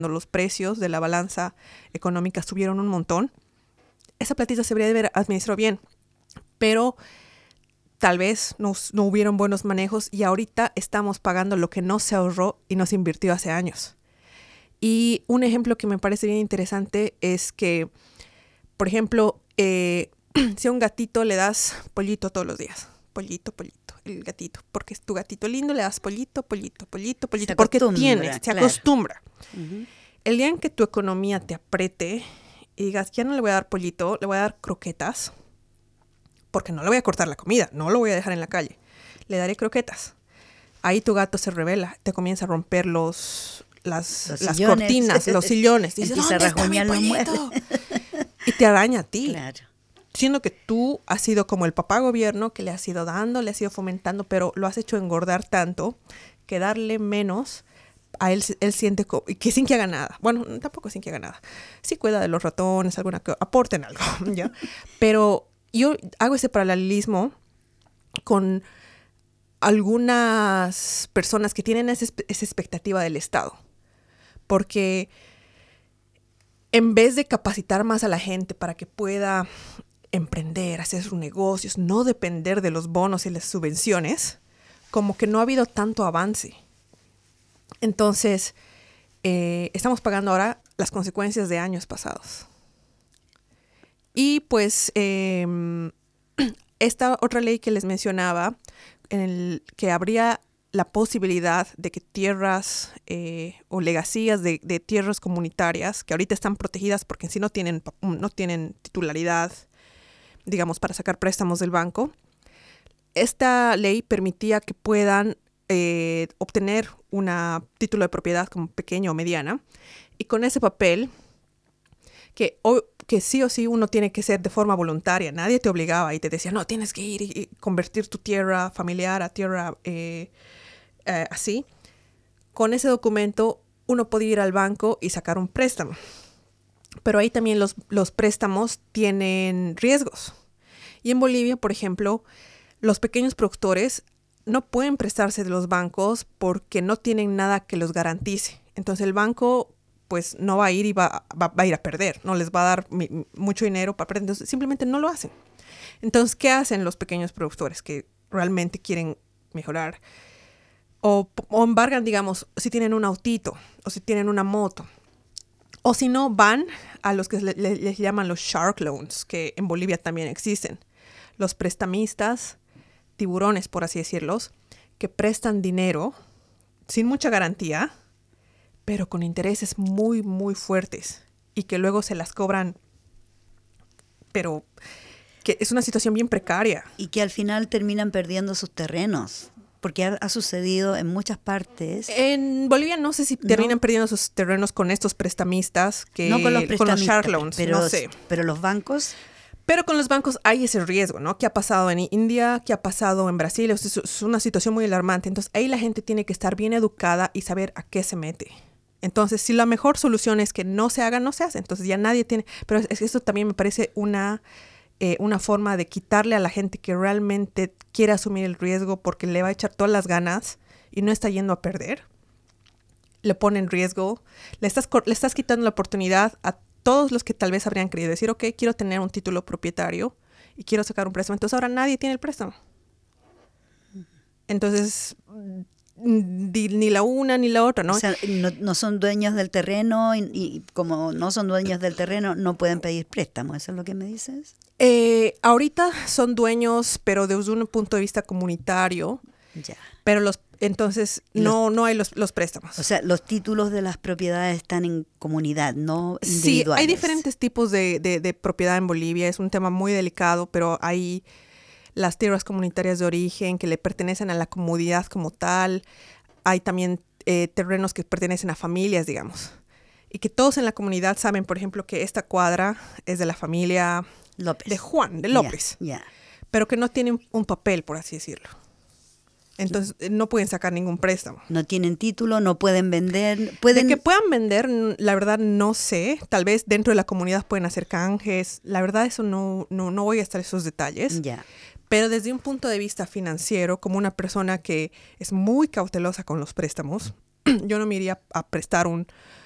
los precios de la balanza económica subieron un montón, esa platita se debería de haber administrado bien, pero tal vez no hubieron buenos manejos y ahorita estamos pagando lo que no se ahorró y no se invirtió hace años. Y un ejemplo que me parece bien interesante es que, por ejemplo, si a un gatito le das pollito todos los días, pollito, el gatito, porque es tu gatito lindo, le das pollito, porque se acostumbra. Uh-huh. El día en que tu economía te apriete y digas, ya no le voy a dar pollito, le voy a dar croquetas, porque no le voy a cortar la comida, no lo voy a dejar en la calle, le daré croquetas. Ahí tu gato se revela, te comienza a romper las cortinas, los sillones. Dices, ¿dónde está mi pollito? Y te araña a ti. Claro. Siendo que tú has sido como el papá gobierno que le has ido dando, le has ido fomentando, pero lo has hecho engordar tanto que darle menos a él siente que sin que haga nada. Bueno, tampoco sin que haga nada. Sí cuida de los ratones, aporten algo, ¿ya? Pero yo hago ese paralelismo con algunas personas que tienen esa expectativa del Estado. Porque en vez de capacitar más a la gente para que pueda emprender, hacer sus negocios, no depender de los bonos y las subvenciones, como que no ha habido tanto avance. Entonces, estamos pagando ahora las consecuencias de años pasados. Y pues, esta otra ley que les mencionaba, que habría la posibilidad de que tierras o legacías de tierras comunitarias, que ahorita están protegidas porque en sí no tienen titularidad, digamos, para sacar préstamos del banco. Esta ley permitía que puedan obtener un título de propiedad como pequeña o mediana, y con ese papel, que sí o sí uno tiene que ser de forma voluntaria, nadie te obligaba y te decía, no, tienes que ir y convertir tu tierra familiar a tierra así. Con ese documento uno puede ir al banco y sacar un préstamo. Pero ahí también los préstamos tienen riesgos. Y en Bolivia, por ejemplo, los pequeños productores no pueden prestarse de los bancos porque no tienen nada que los garantice. Entonces el banco pues no va a ir y va a ir a perder, no les va a dar mucho dinero para perder. Entonces simplemente no lo hacen. Entonces, ¿qué hacen los pequeños productores que realmente quieren mejorar? O embargan, digamos, si tienen un autito o si tienen una moto. O si no, van a los que les llaman los shark loans, que en Bolivia también existen. Los prestamistas, tiburones, por así decirlos, que prestan dinero sin mucha garantía, pero con intereses muy, muy fuertes y que luego se las cobran, pero que es una situación bien precaria. Y que al final terminan perdiendo sus terrenos. Porque ha sucedido en muchas partes. En Bolivia no sé si terminan perdiendo sus terrenos con estos prestamistas, no con los prestamistas, con los shark loans, no sé. Pero los bancos. Pero con los bancos hay ese riesgo, ¿no? ¿Qué ha pasado en India? ¿Qué ha pasado en Brasil? Es una situación muy alarmante. Entonces ahí la gente tiene que estar bien educada y saber a qué se mete. Entonces, si la mejor solución es que no se haga, no se hace. Entonces ya nadie tiene. Pero eso también me parece una forma de quitarle a la gente que realmente quiere asumir el riesgo porque le va a echar todas las ganas y no está yendo a perder. Le pone en riesgo, le estás quitando la oportunidad a todos los que tal vez habrían querido decir, ok, quiero tener un título propietario y quiero sacar un préstamo. Entonces ahora nadie tiene el préstamo. Entonces, ni la una ni la otra, ¿no? O sea, no son dueños del terreno y como no son dueños del terreno no pueden pedir préstamo. ¿Eso es lo que me dices? Ahorita son dueños, pero desde un punto de vista comunitario. Ya. Pero entonces no hay los préstamos. O sea, los títulos de las propiedades están en comunidad, no individuales. Sí, hay diferentes tipos de propiedad en Bolivia. Es un tema muy delicado, pero hay las tierras comunitarias de origen que le pertenecen a la comunidad como tal. Hay también terrenos que pertenecen a familias, digamos. Y que todos en la comunidad saben, por ejemplo, que esta cuadra es de la familia López. De Juan, de López. Pero que no tienen un papel, por así decirlo. Entonces no pueden sacar ningún préstamo. No tienen título, no pueden vender. De que puedan vender, la verdad no sé. Tal vez dentro de la comunidad pueden hacer canjes. La verdad eso no voy a estar en esos detalles. Ya. Pero desde un punto de vista financiero, como una persona que es muy cautelosa con los préstamos, yo no me iría a prestar